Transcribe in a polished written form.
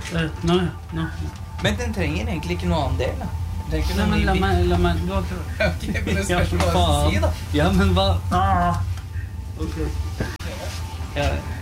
Nå. Men den trenger egentlig ikke noe annen del, da. Nei, men la meg, du har prøvd. Ok, men det skal du bare si, da. Ja, men hva? Ok. Ja.